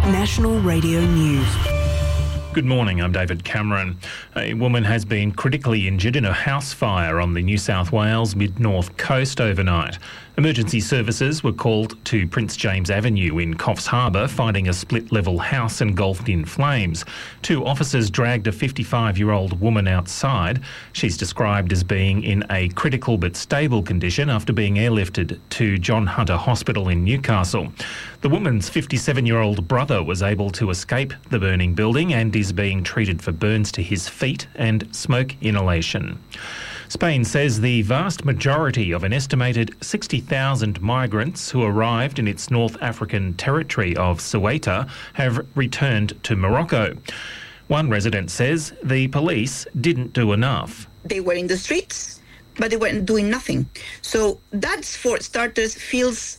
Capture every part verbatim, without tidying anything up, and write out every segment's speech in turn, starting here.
National Radio News. Good morning, I'm David Cameron. A woman has been critically injured in a house fire on the New South Wales mid-north coast overnight. Emergency services were called to Prince James Avenue in Coffs Harbour, finding a split-level house engulfed in flames. Two officers dragged a fifty-five-year-old woman outside. She's described as being in a critical but stable condition after being airlifted to John Hunter Hospital in Newcastle. The woman's fifty-seven-year-old brother was able to escape the burning building and is being treated for burns to his feet and smoke inhalation. Spain says the vast majority of an estimated sixty thousand migrants who arrived in its North African territory of Ceuta have returned to Morocco. One resident says the police didn't do enough. They were in the streets, but they weren't doing nothing. So that, for starters, feels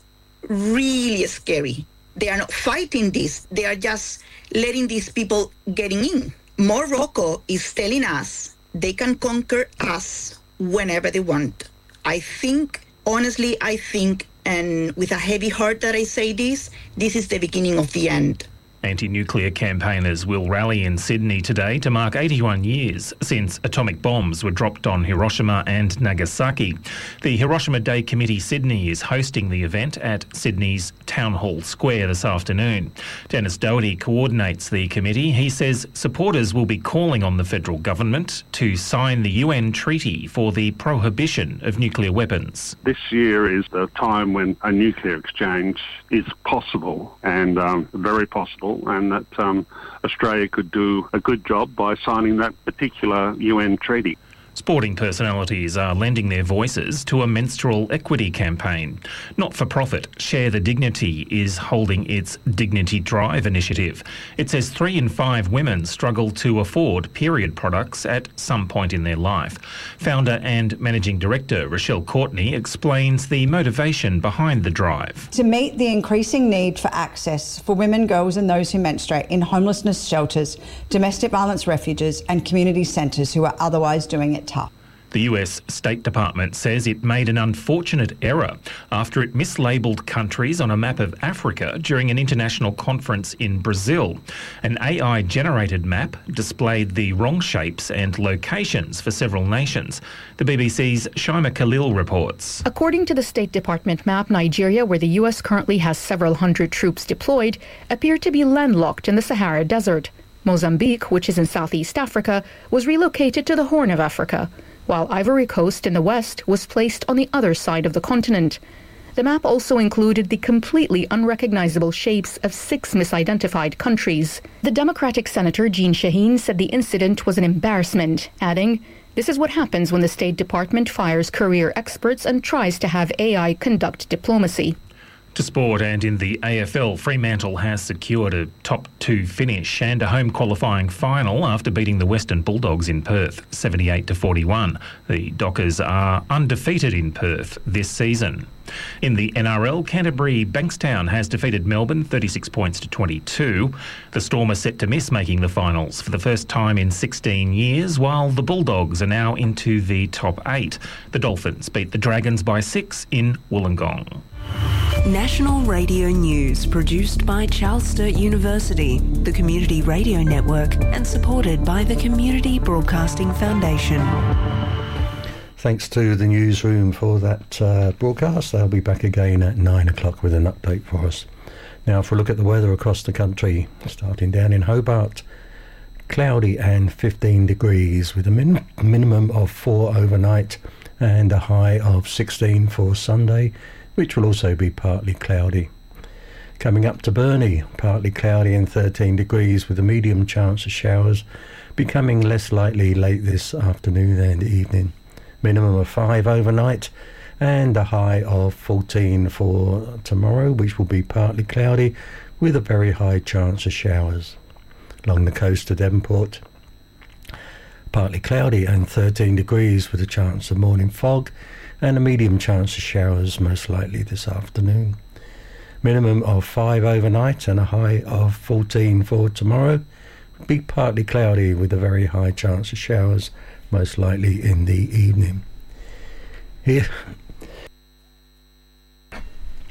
really scary. They are not fighting this. They are just letting these people getting in. Morocco is telling us they can conquer us whenever they want. I think, honestly, I think, and with a heavy heart that I say this, this is the beginning of the end. Anti-nuclear campaigners will rally in Sydney today to mark eighty-one years since atomic bombs were dropped on Hiroshima and Nagasaki. The Hiroshima Day Committee Sydney is hosting the event at Sydney's Town Hall Square this afternoon. Dennis Doherty coordinates the committee. He says supporters will be calling on the federal government to sign the U N treaty for the prohibition of nuclear weapons. This year is the time when a nuclear exchange is possible and um, very possible, and that um, Australia could do a good job by signing that particular U N treaty. Sporting personalities are lending their voices to a menstrual equity campaign. Not-for-profit Share the Dignity is holding its Dignity Drive initiative. It says three in five women struggle to afford period products at some point in their life. Founder and Managing Director Rochelle Courtney explains the motivation behind the drive. To meet the increasing need for access for women, girls and those who menstruate in homelessness shelters, domestic violence refuges and community centres who are otherwise doing it tough. The U S State Department says it made an unfortunate error after it mislabelled countries on a map of Africa during an international conference in Brazil. An A I-generated map displayed the wrong shapes and locations for several nations. The B B C's Shaima Khalil reports. According to the State Department map, Nigeria, where the U S currently has several hundred troops deployed, appeared to be landlocked in the Sahara Desert. Mozambique, which is in Southeast Africa, was relocated to the Horn of Africa, while Ivory Coast in the west was placed on the other side of the continent. The map also included the completely unrecognizable shapes of six misidentified countries. The Democratic Senator Jean Shaheen said the incident was an embarrassment, adding, "This is what happens when the State Department fires career experts and tries to have A I conduct diplomacy." To sport, and in the A F L, Fremantle has secured a top two finish and a home qualifying final after beating the Western Bulldogs in Perth, seventy-eight to forty-one. The Dockers are undefeated in Perth this season. In the N R L, Canterbury Bankstown has defeated Melbourne thirty-six points to twenty-two. The Storm are set to miss making the finals for the first time in sixteen years, while the Bulldogs are now into the top eight. The Dolphins beat the Dragons by six in Wollongong. National Radio News, produced by Charles Sturt University, the Community Radio Network, and supported by the Community Broadcasting Foundation. Thanks to the newsroom for that uh, broadcast. They'll be back again at nine o'clock with an update for us. Now for a look at the weather across the country, starting down in Hobart. Cloudy and fifteen degrees with a min- minimum of four overnight and a high of sixteen for Sunday, which will also be partly cloudy. Coming up to Burnie, partly cloudy and thirteen degrees with a medium chance of showers, becoming less likely late this afternoon and evening. Minimum of five overnight and a high of fourteen for tomorrow, which will be partly cloudy with a very high chance of showers. Along the coast of Devonport, partly cloudy and thirteen degrees with a chance of morning fog and a medium chance of showers most likely this afternoon. Minimum of five overnight and a high of fourteen for tomorrow. Be partly cloudy with a very high chance of showers most likely in the evening. Here,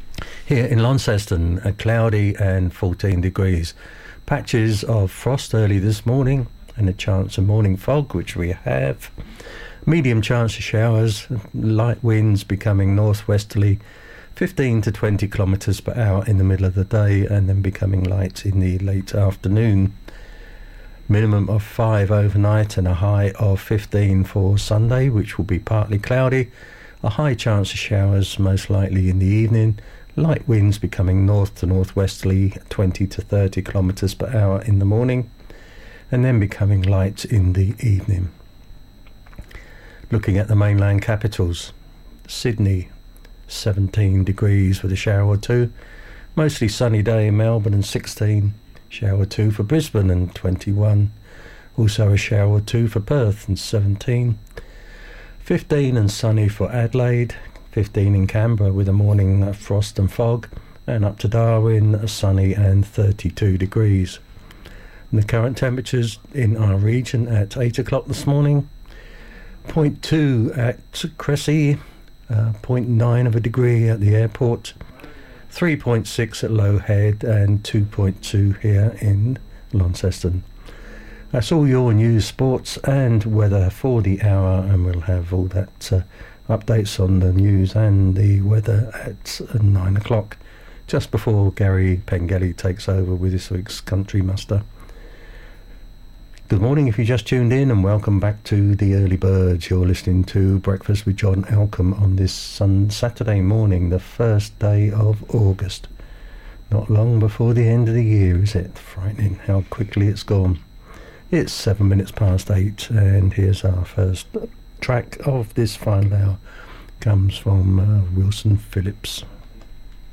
Here in Launceston, uh, cloudy and fourteen degrees. Patches of frost early this morning and a chance of morning fog, which we have. Medium chance of showers, light winds becoming northwesterly, fifteen to twenty kilometres per hour in the middle of the day, and then becoming light in the late afternoon. Minimum of five overnight and a high of fifteen for Sunday, which will be partly cloudy. A high chance of showers, most likely in the evening. Light winds becoming north to northwesterly, twenty to thirty kilometres per hour in the morning, and then becoming light in the evening. Looking at the mainland capitals, Sydney, seventeen degrees with a shower or two. Mostly sunny day in Melbourne and sixteen. Shower or two for Brisbane and twenty-one. Also a shower or two for Perth and seventeen. fifteen and sunny for Adelaide. fifteen in Canberra with a morning uh, frost and fog, and up to Darwin, sunny and thirty-two degrees. And the current temperatures in our region at eight o'clock this morning, zero point two at Cressy, uh, zero point nine of a degree at the airport, three point six at Low Head, and two point two here in Launceston. That's all your news, sports and weather for the hour, and we'll have all that uh, updates on the news and the weather at nine o'clock, just before Gary Pengelly takes over with this week's Country Muster. Good morning if you just tuned in, and welcome back to the Early Birds. You're listening to Breakfast with John Elcombe on this sun Saturday morning, the first day of August. Not long before the end of the year, is it? Frightening how quickly it's gone. It's seven minutes past eight, and here's our first track of this final hour. Comes from uh, Wilson Phillips.